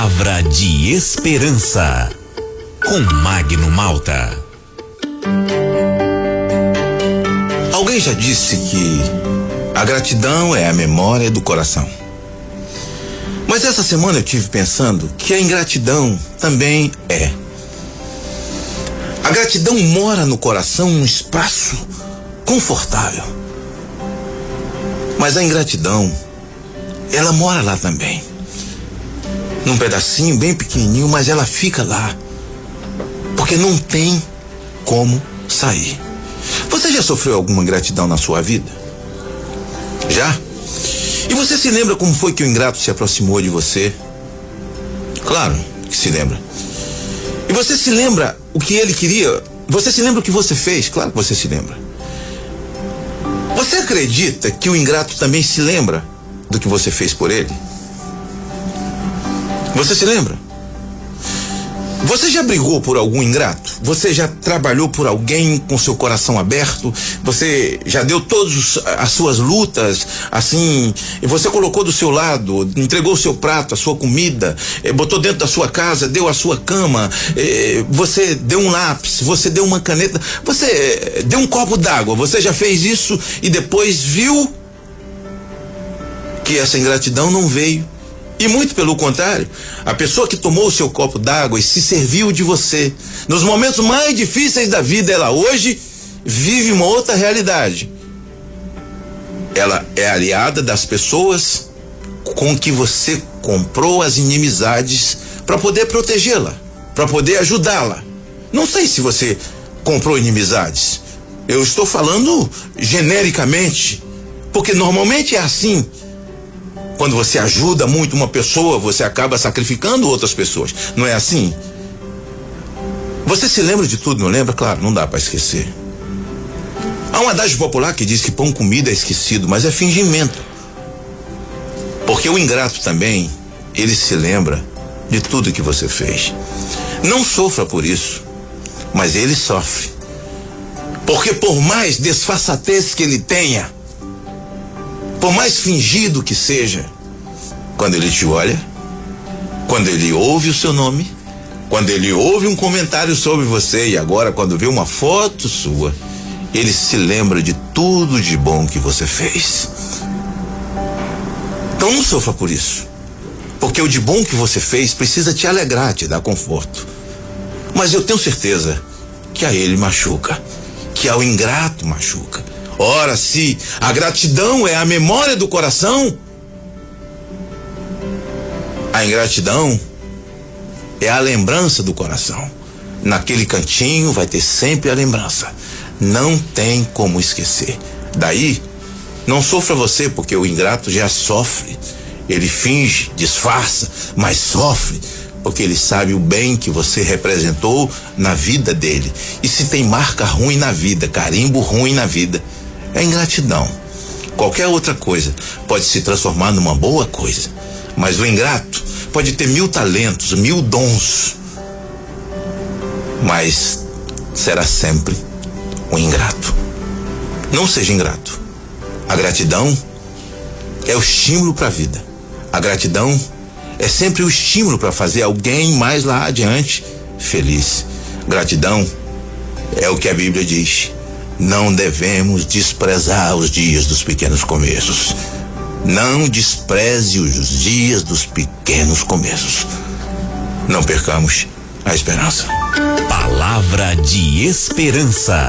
Palavra de esperança com Magno Malta. Alguém já disse que a gratidão é a memória do coração. Mas essa semana eu tive pensando que a ingratidão também é. A gratidão mora no coração num espaço confortável. Mas a ingratidão, ela mora lá também. Num pedacinho bem pequenininho, mas ela fica lá. Porque não tem como sair. Você já sofreu alguma ingratidão na sua vida? Já? E você se lembra como foi que o ingrato se aproximou de você? Claro que se lembra. E você se lembra o que ele queria? Você se lembra o que você fez? Claro que você se lembra. Você acredita que o ingrato também se lembra do que você fez por ele? Você se lembra? Você já brigou por algum ingrato? Você já trabalhou por alguém com seu coração aberto? Você já deu todas as suas lutas, assim, e você colocou do seu lado, entregou o seu prato, a sua comida, botou dentro da sua casa, deu a sua cama, você deu um lápis, você deu uma caneta, você deu um copo d'água. Você já fez isso e depois viu que essa ingratidão não veio. E muito pelo contrário, a pessoa que tomou o seu copo d'água e se serviu de você nos momentos mais difíceis da vida, ela hoje vive uma outra realidade. Ela é aliada das pessoas com que você comprou as inimizades para poder protegê-la, para poder ajudá-la. Não sei se você comprou inimizades. Eu estou falando genericamente, porque normalmente é assim. Quando você ajuda muito uma pessoa, você acaba sacrificando outras pessoas. Não é assim? Você se lembra de tudo, não lembra? Claro, não dá para esquecer. Há um adágio popular que diz que pão comido é esquecido, mas é fingimento. Porque o ingrato também, ele se lembra de tudo que você fez. Não sofra por isso, mas ele sofre. Porque por mais desfaçatez que ele tenha, por mais fingido que seja, quando ele te olha, quando ele ouve o seu nome, quando ele ouve um comentário sobre você e agora quando vê uma foto sua, ele se lembra de tudo de bom que você fez. Então não sofra por isso, porque o de bom que você fez precisa te alegrar, te dar conforto. Mas eu tenho certeza que a ele machuca, que ao ingrato machuca. Ora, se a gratidão é a memória do coração, a ingratidão é a lembrança do coração. Naquele cantinho vai ter sempre a lembrança. Não tem como esquecer. Daí, não sofra você, porque o ingrato já sofre. Ele finge, disfarça, mas sofre, porque ele sabe o bem que você representou na vida dele. E se tem marca ruim na vida, carimbo ruim na vida, é ingratidão. Qualquer outra coisa pode se transformar numa boa coisa, mas o ingrato pode ter 1000 talentos, 1000 dons, mas será sempre um ingrato. Não seja ingrato. A gratidão é o estímulo para a vida. A gratidão é sempre o estímulo para fazer alguém mais lá adiante feliz. Gratidão é o que a Bíblia diz. Não devemos desprezar os dias dos pequenos começos. Não despreze os dias dos pequenos começos. Não percamos a esperança. Palavra de esperança.